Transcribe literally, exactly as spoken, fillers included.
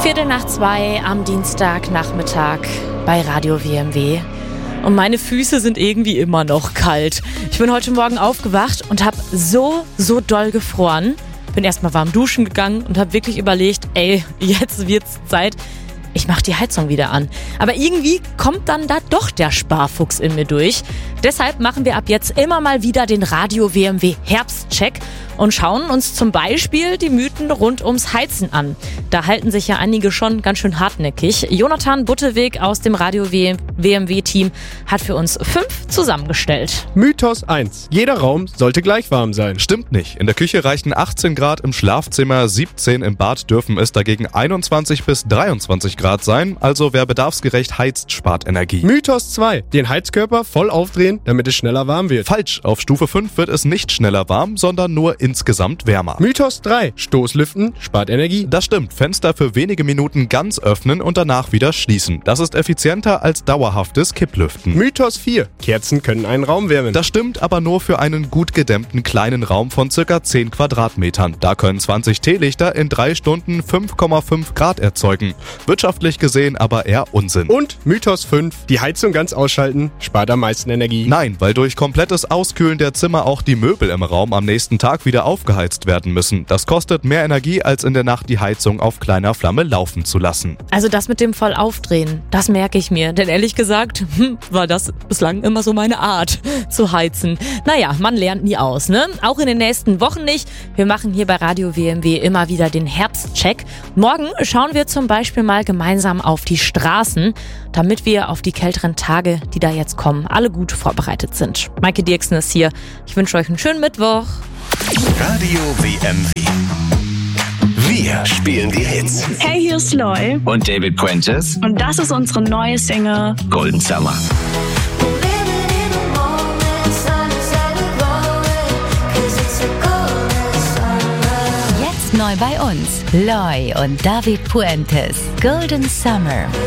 Viertel nach zwei am Dienstagnachmittag bei Radio W M W. Und meine Füße sind irgendwie immer noch kalt. Ich bin heute Morgen aufgewacht und habe so, so doll gefroren. Bin erstmal warm duschen gegangen und habe wirklich überlegt, ey, jetzt wird's Zeit, ich mache die Heizung wieder an. Aber irgendwie kommt dann da doch der Sparfuchs in mir durch. Deshalb machen wir ab jetzt immer mal wieder den Radio W M W Herbstcheck und schauen uns zum Beispiel die Mythen rund ums Heizen an. Da halten sich ja einige schon ganz schön hartnäckig. Jonathan Butteweg aus dem Radio W M W-Team hat für uns fünf zusammengestellt. Mythos eins. Jeder Raum sollte gleich warm sein. Stimmt nicht. In der Küche reichen achtzehn Grad, im Schlafzimmer siebzehn, im Bad dürfen es dagegen einundzwanzig bis dreiundzwanzig Grad sein. Also wer bedarfsgerecht heizt, spart Energie. Mythos zwei. Den Heizkörper voll aufdrehen, damit es schneller warm wird. Falsch. Auf Stufe fünf wird es nicht schneller warm, sondern nur insgesamt wärmer. Mythos drei. Stoßlüften spart Energie. Das stimmt. Fenster für wenige Minuten ganz öffnen und danach wieder schließen. Das ist effizienter als dauerhaftes Kipplüften. Mythos vier. Kerzen können einen Raum wärmen. Das stimmt, aber nur für einen gut gedämmten kleinen Raum von circa zehn Quadratmetern. Da können zwanzig Teelichter in drei Stunden fünf Komma fünf Grad erzeugen. Wirtschaftlich gesehen aber eher Unsinn. Und Mythos fünf. Die Heizung ganz ausschalten spart am meisten Energie. Nein, weil durch komplettes Auskühlen der Zimmer auch die Möbel im Raum am nächsten Tag wieder aufgeheizt werden müssen. Das kostet mehr Energie, als in der Nacht die Heizung auf kleiner Flamme laufen zu lassen. Also das mit dem Vollaufdrehen, das merke ich mir. Denn ehrlich gesagt, hm, war das bislang immer so meine Art, zu heizen. Naja, man lernt nie aus, ne? Auch in den nächsten Wochen nicht. Wir machen hier bei Radio W M W immer wieder den Herbstcheck. Morgen schauen wir zum Beispiel mal gemeinsam auf die Straßen, damit wir auf die kälteren Tage, die da jetzt kommen, alle gut vorbereitet sind. Maike Dirksen ist hier. Ich wünsche euch einen schönen Mittwoch. Radio W M W. Wir spielen die Hits. Hey, hier ist Loy. Und David Puentes. Und das ist unsere neue Single Golden Summer. Jetzt neu bei uns. Loy und David Puentes. Golden Summer.